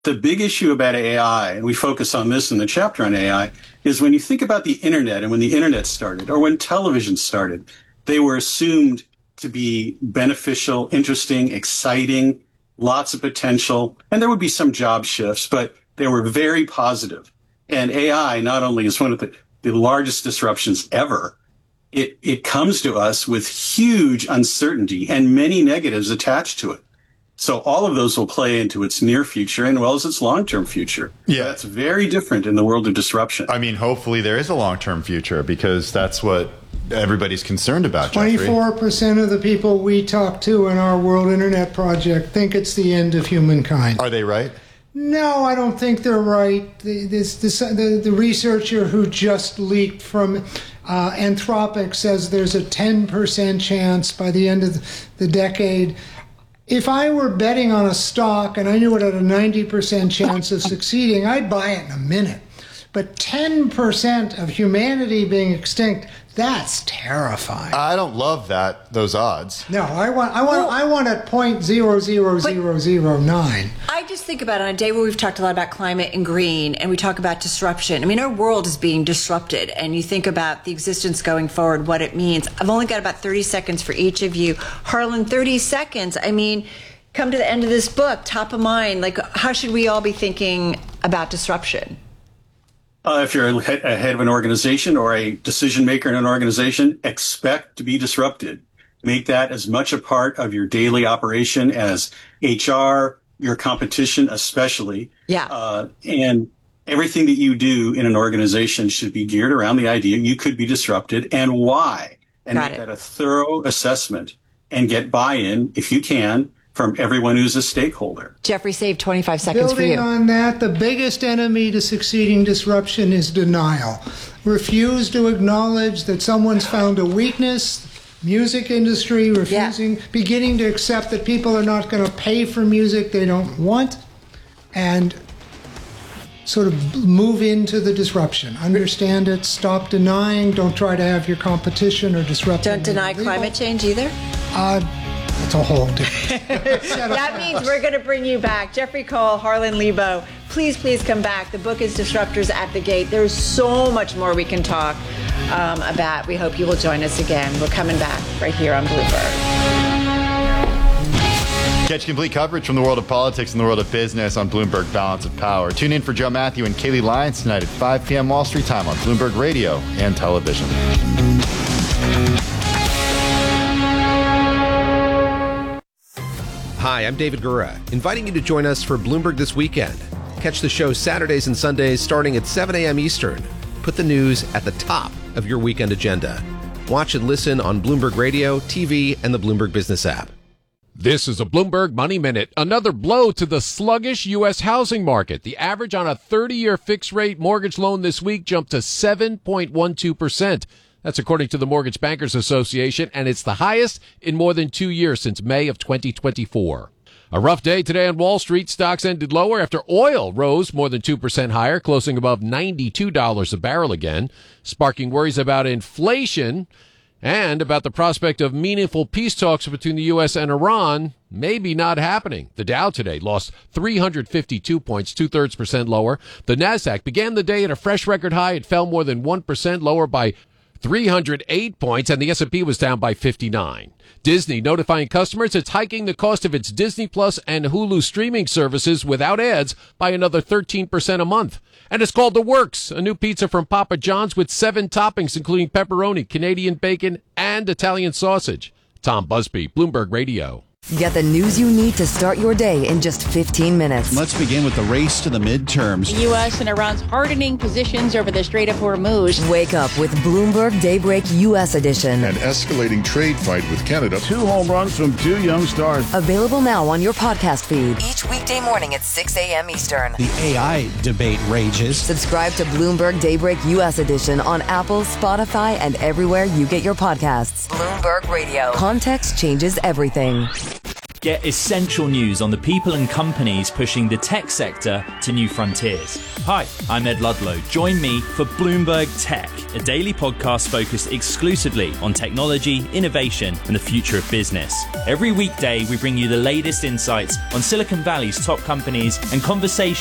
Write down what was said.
The big issue about AI, and we focus on this in the chapter on AI, is when you think about the internet and when the internet started or when television started, they were assumed to be beneficial, interesting, exciting, lots of potential, and there would be some job shifts, but they were very positive. And AI not only is one of the largest disruptions ever, it comes to us with huge uncertainty and many negatives attached to it. So all of those will play into its near future and well as its long-term future. Yeah. That's very different in the world of disruption. I mean, hopefully there is a long-term future because that's what everybody's concerned about, Jeffrey. 24% of the people we talk to in our World Internet Project think it's the end of humankind. Are they right? No, I don't think they're right. The researcher who just leaked from Anthropic says there's a 10% chance by the end of the decade. If I were betting on a stock and I knew it had a 90% chance of succeeding, I'd buy it in a minute. But 10% of humanity being extinct, that's terrifying. I don't love those odds. No, I want at 0.00009. I just think about it on a day where we've talked a lot about climate and green, and we talk about disruption. I mean, our world is being disrupted, and you think about the existence going forward, what it means. I've only got about 30 seconds for each of you. Harlan, 30 seconds. I mean, come to the end of this book, top of mind. Like, how should we all be thinking about disruption? If you're a head of an organization or a decision maker in an organization, expect to be disrupted. Make that as much a part of your daily operation as HR, your competition especially. Yeah. And everything that you do in an organization should be geared around the idea you could be disrupted and why. And make that a thorough assessment and get buy-in, if you can, from everyone who's a stakeholder. Jeffrey, save 25 seconds for you. Building on that, the biggest enemy to succeeding disruption is denial. Refuse to acknowledge that someone's found a weakness. Music industry beginning to accept that people are not going to pay for music they don't want, and sort of move into the disruption. Understand it, stop denying, don't try to have your competition or disrupt. Don't deny climate change either? It's a whole different That means we're going to bring you back. Jeffrey Cole, Harlan Lebo, please come back. The book is Disruptors at the Gate. There's so much more we can talk about. We hope you will join us again. We're coming back right here on Bloomberg. Catch complete coverage from the world of politics and the world of business on Bloomberg Balance of Power. Tune in for Joe Matthew and Kaylee Lyons tonight at 5 p.m. Wall Street time on Bloomberg Radio and television. Hi, I'm David Gura, inviting you to join us for Bloomberg This Weekend. Catch the show Saturdays and Sundays starting at 7 a.m. Eastern. Put the news at the top of your weekend agenda. Watch and listen on Bloomberg Radio, TV, and the Bloomberg Business app. This is a Bloomberg Money Minute. Another blow to the sluggish U.S. housing market. The average on a 30-year fixed-rate mortgage loan this week jumped to 7.12%. That's according to the Mortgage Bankers Association, and it's the highest in more than 2 years since May of 2024. A rough day today on Wall Street. Stocks ended lower after oil rose more than 2% higher, closing above $92 a barrel again, sparking worries about inflation and about the prospect of meaningful peace talks between the U.S. and Iran maybe not happening. The Dow today lost 352 points, 2/3% lower. The Nasdaq began the day at a fresh record high. It fell more than 1% lower by 308 points, and the S&P was down by 59. Disney notifying customers it's hiking the cost of its Disney Plus and Hulu streaming services without ads by another 13% a month. And it's called The Works, a new pizza from Papa John's with 7 toppings, including pepperoni, Canadian bacon, and Italian sausage. Tom Busby, Bloomberg Radio. Get the news you need to start your day in just 15 minutes. Let's begin with the race to the midterms. The U.S. and Iran's hardening positions over the Strait of Hormuz. Wake up with Bloomberg Daybreak U.S. edition. An escalating trade fight with Canada. 2 home runs from 2 young stars. Available now on your podcast feed. Each weekday morning at 6 a.m. Eastern. The AI debate rages. Subscribe to Bloomberg Daybreak U.S. edition on Apple, Spotify, and everywhere you get your podcasts. Bloomberg Radio. Context changes everything. Get essential news on the people and companies pushing the tech sector to new frontiers. Hi, I'm Ed Ludlow. Join me for Bloomberg Tech, a daily podcast focused exclusively on technology, innovation, and the future of business. Every weekday, we bring you the latest insights on Silicon Valley's top companies and conversations